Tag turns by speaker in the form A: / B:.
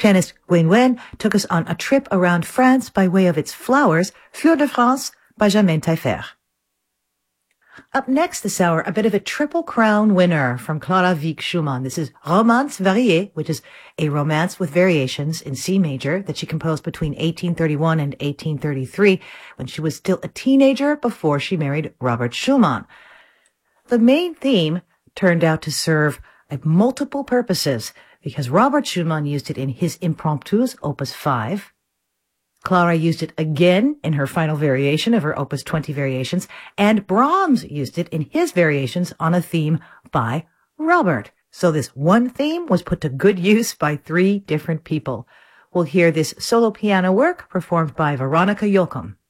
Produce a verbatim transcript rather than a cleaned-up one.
A: Pianist Gwen Wen took us on a trip around France by way of its flowers, Fleurs de France by Germaine Taillefer. Up next this hour, a bit of a Triple Crown winner from Clara Wieck Schumann. This is Romance Variée, which is a romance with variations in C major that she composed between eighteen thirty-one and eighteen thirty-three, when she was still a teenager before she married Robert Schumann. The main theme turned out to serve multiple purposes, because Robert Schumann used it in his Impromptus, Opus five. Clara used it again in her final variation of her Opus twenty variations, and Brahms used it in his variations on a theme by Robert. So this one theme was put to good use by three different people. We'll hear this solo piano work performed by Veronica Yoakum.